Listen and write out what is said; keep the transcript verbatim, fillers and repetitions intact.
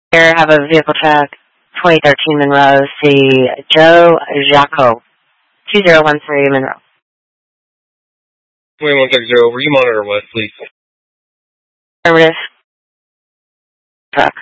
Here, have a vehicle check. twenty thirteen Monroe, see Joe Jaco, two zero one three Monroe. twenty-one thirty, over. You monitor west, please. Affirmative. Truck.